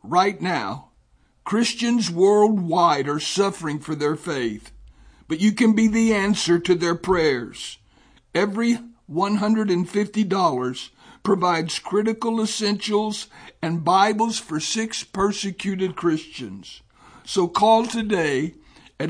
Right now, Christians worldwide are suffering for their faith, but you can be the answer to their prayers. Every $150 provides critical essentials and Bibles for 6 persecuted Christians. So call today at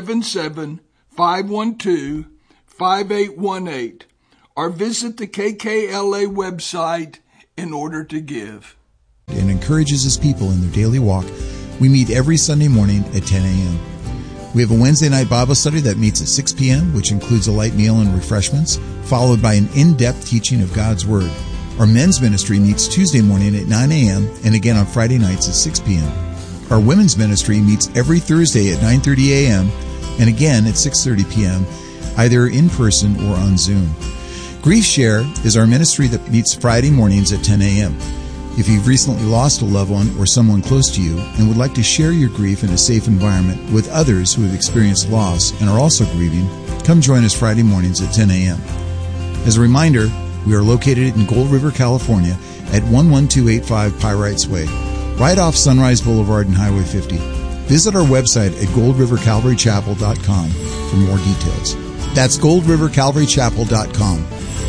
877-512-5818 or visit the KKLA website in order to give. And encourages his people in their daily walk. We meet every Sunday morning at 10 a.m. We have a Wednesday night Bible study that meets at 6 p.m., which includes a light meal and refreshments, followed by an in-depth teaching of God's Word. Our men's ministry meets Tuesday morning at 9 a.m. and again on Friday nights at 6 p.m. Our women's ministry meets every Thursday at 9:30 a.m. and again at 6:30 p.m., either in person or on Zoom. Grief Share is our ministry that meets Friday mornings at 10 a.m. If you've recently lost a loved one or someone close to you and would like to share your grief in a safe environment with others who have experienced loss and are also grieving, come join us Friday mornings at 10 a.m. As a reminder, we are located in Gold River, California at 11285 Pyrites Way, right off Sunrise Boulevard and Highway 50. Visit our website at goldrivercalvarychapel.com for more details. That's goldrivercalvarychapel.com.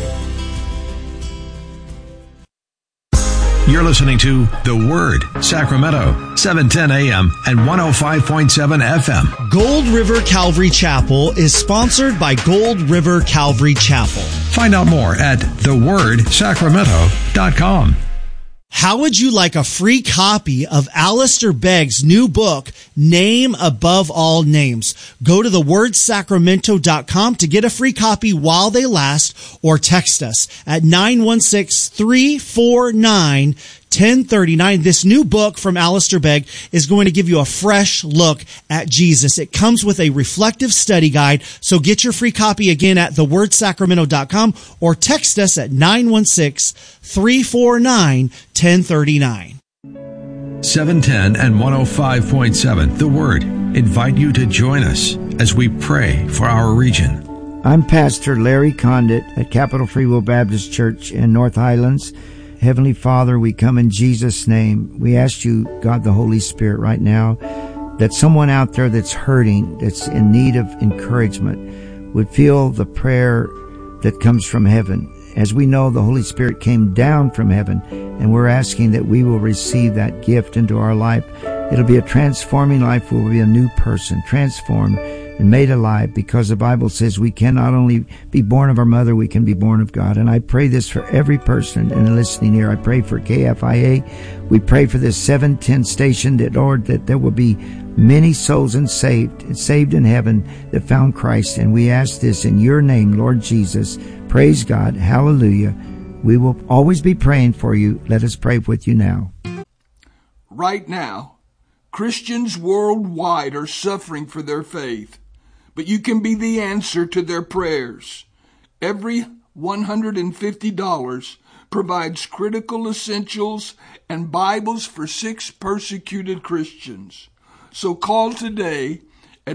You're listening to The Word, Sacramento, 710 AM and 105.7 FM. Gold River Calvary Chapel is sponsored by Gold River Calvary Chapel. Find out more at thewordsacramento.com. How would you like a free copy of Alistair Begg's new book, Name Above All Names? Go to thewordsacramento.com to get a free copy while they last, or text us at 916-349-1039. This new book from Alistair Begg is going to give you a fresh look at Jesus. It comes with a reflective study guide, so get your free copy again at thewordsacramento.com or text us at 916-349-1039. 710 and 105.7 The Word invite you to join us as we pray for our region. I'm Pastor Larry Condit at Capital Free Will Baptist Church in North Highlands. Heavenly Father, we come in Jesus' name. We ask you, God the Holy Spirit, right now, that someone out there that's hurting, that's in need of encouragement, would feel the prayer that comes from heaven. As we know, the Holy Spirit came down from heaven, and we're asking that we will receive that gift into our life. It'll be a transforming life. We'll be a new person, transformed and made alive, because the Bible says we can not only be born of our mother, we can be born of God. And I pray this for every person in the listening here. I pray for KFIA. We pray for this 710 station, that, Lord, that there will be many souls saved in heaven that found Christ. And we ask this in your name, Lord Jesus. Praise God. Hallelujah. We will always be praying for you. Let us pray with you now. Right now, Christians worldwide are suffering for their faith, but you can be the answer to their prayers. Every $150 provides critical essentials and Bibles for 6 persecuted Christians. So call today at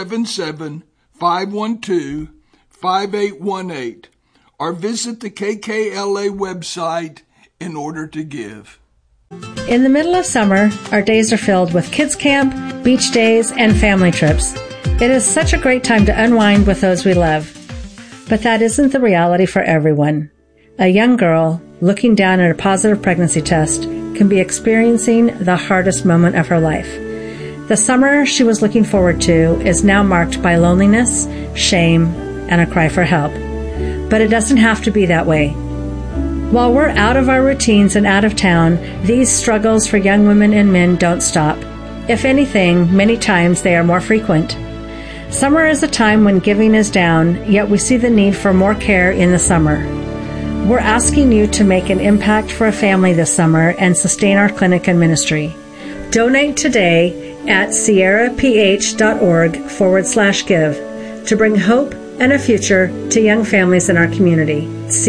877-512-5818 or visit the KKLA website in order to give. In the middle of summer, our days are filled with kids camp, beach days, and family trips. It is such a great time to unwind with those we love. But that isn't the reality for everyone. A young girl looking down at a positive pregnancy test can be experiencing the hardest moment of her life. The summer she was looking forward to is now marked by loneliness, shame, and a cry for help. But it doesn't have to be that way. While we're out of our routines and out of town, these struggles for young women and men don't stop. If anything, many times they are more frequent. Summer is a time when giving is down, yet we see the need for more care in the summer. We're asking you to make an impact for a family this summer and sustain our clinic and ministry. Donate today at sierraph.org/give to bring hope and a future to young families in our community.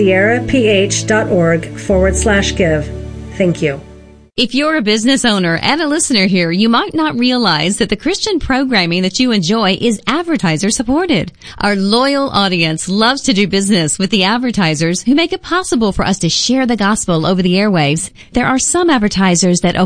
sierraph.org/give. Thank you. If you're a business owner and a listener here, you might not realize that the Christian programming that you enjoy is advertiser supported. Our loyal audience loves to do business with the advertisers who make it possible for us to share the gospel over the airwaves. There are some advertisers that